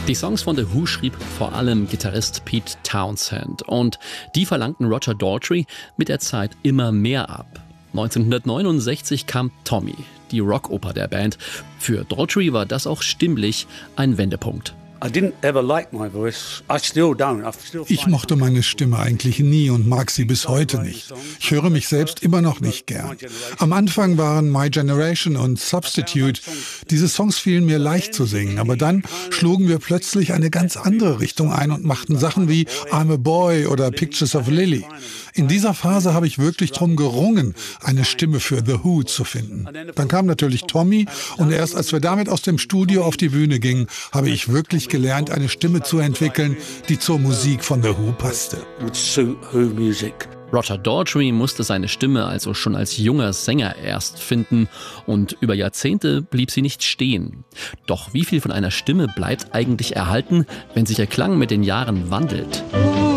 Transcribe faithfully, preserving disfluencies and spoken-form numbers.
Die Songs von The Who schrieb vor allem Gitarrist Pete Townshend und die verlangten Roger Daltrey mit der Zeit immer mehr ab. neunzehnhundertneunundsechzig kam Tommy, die Rockoper der Band. Für Daltrey war das auch stimmlich ein Wendepunkt. Ich mochte meine Stimme eigentlich nie und mag sie bis heute nicht. Ich höre mich selbst immer noch nicht gern. Am Anfang waren My Generation und Substitute. Diese Songs fielen mir leicht zu singen, aber dann schlugen wir plötzlich eine ganz andere Richtung ein und machten Sachen wie I'm a Boy oder Pictures of Lily. In dieser Phase habe ich wirklich drum gerungen, eine Stimme für The Who zu finden. Dann kam natürlich Tommy und erst als wir damit aus dem Studio auf die Bühne gingen, habe ich wirklich gelernt, eine Stimme zu entwickeln, die zur Musik von The Who passte. Roger Daltrey musste seine Stimme also schon als junger Sänger erst finden und über Jahrzehnte blieb sie nicht stehen. Doch wie viel von einer Stimme bleibt eigentlich erhalten, wenn sich ihr Klang mit den Jahren wandelt?